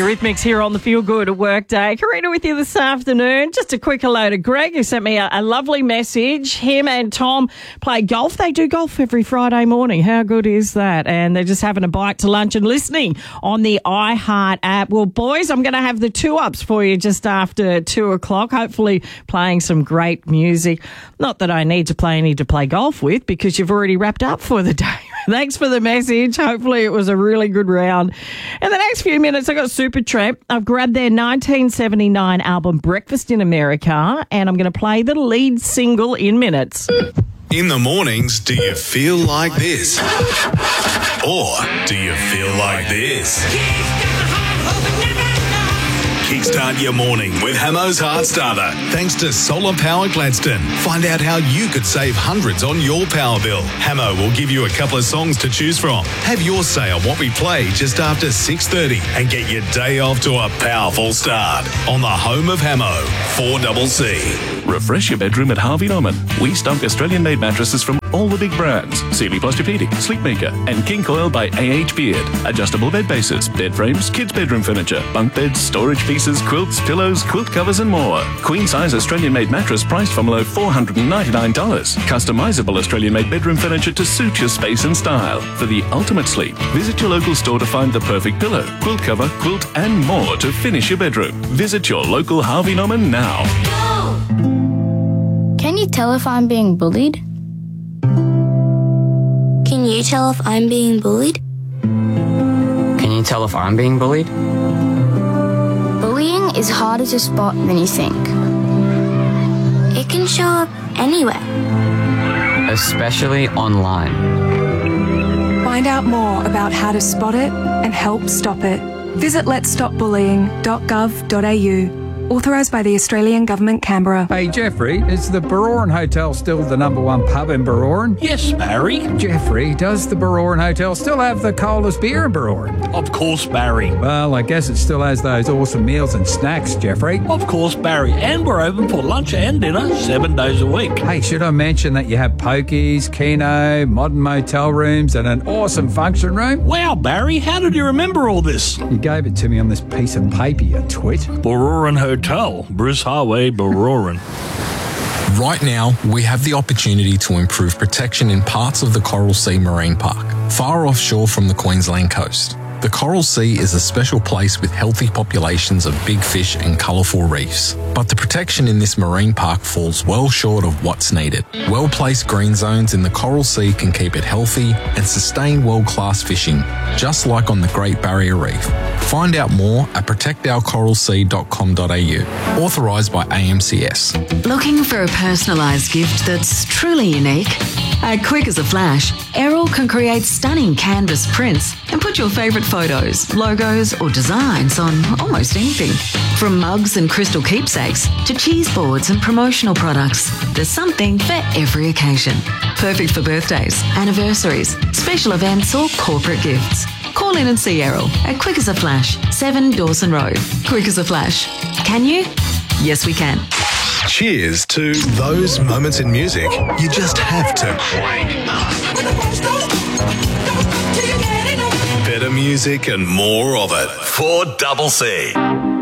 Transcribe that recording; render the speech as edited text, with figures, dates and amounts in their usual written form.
Eurythmics here on the Feel Good Workday. Karina with you this afternoon. Just a quick hello to Greg, who sent me a lovely message. Him and Tom play golf. They do golf every Friday morning. How good is that? And they're just having a bite to lunch and listening on the iHeart app. Well, boys, I'm going to have the 2-ups for you just after 2 o'clock, hopefully playing some great music. Not that I need to play any to play golf with, because you've already wrapped up for the day. Thanks for the message. Hopefully it was a really good round. In the next few minutes, I've got Supertramp. I've grabbed their 1979 album Breakfast in America, and I'm going to play the lead single in minutes. In the mornings, do you feel like this? Or do you feel like this? Kickstart your morning with Hamo's Heart Starter. Thanks to Solar Power Gladstone. Find out how you could save hundreds on your power bill. Hamo will give you a couple of songs to choose from. Have your say on what we play just after 6:30 and get your day off to a powerful start on the home of Hamo, 4CC. Refresh your bedroom at Harvey Norman. We stock Australian-made mattresses from all the big brands. Sealy Posturepedic, Sleepmaker, and King Coil by A.H. Beard. Adjustable bed bases, bed frames, kids' bedroom furniture, bunk beds, storage pieces, quilts, pillows, quilt covers, and more. Queen-size Australian-made mattress priced from below $499. Customizable Australian-made bedroom furniture to suit your space and style. For the ultimate sleep, visit your local store to find the perfect pillow, quilt cover, quilt, and more to finish your bedroom. Visit your local Harvey Norman now. Can you tell if I'm being bullied? Can you tell if I'm being bullied? Can you tell if I'm being bullied? Bullying is harder to spot than you think. It can show up anywhere. Especially online. Find out more about how to spot it and help stop it. Visit letsstopbullying.gov.au. Authorised by the Australian Government, Canberra. Hey, Jeffrey, is the Baroran Hotel still the #1 pub in Baroran? Yes, Barry. Jeffrey, does the Baroran Hotel still have the coldest beer in Baroran? Of course, Barry. Well, I guess it still has those awesome meals and snacks, Jeffrey. Of course, Barry. And we're open for lunch and dinner 7 days a week. Hey, should I mention that you have pokies, keno, modern motel rooms, and an awesome function room? Wow, Barry, how did you remember all this? You gave it to me on this piece of paper, you twit. Baroran Hotel, Bruce Highway, Baroran. Right now, we have the opportunity to improve protection in parts of the Coral Sea Marine Park, far offshore from the Queensland coast. The Coral Sea is a special place with healthy populations of big fish and colourful reefs. But the protection in this marine park falls well short of what's needed. Well-placed green zones in the Coral Sea can keep it healthy and sustain world-class fishing, just like on the Great Barrier Reef. Find out more at protectourcoralsea.com.au. Authorised by AMCS. Looking for a personalised gift that's truly unique? At Quick as a Flash, Errol can create stunning canvas prints and put your favourite photos, logos or designs on almost anything. From mugs and crystal keepsakes to cheese boards and promotional products, there's something for every occasion. Perfect for birthdays, anniversaries, special events or corporate gifts. Call in and see Errol at Quick as a Flash, 7 Dawson Road. Quick as a Flash. Can you? Yes, we can. Cheers to those moments in music you just have to crank up. Better music and more of it. 4CC.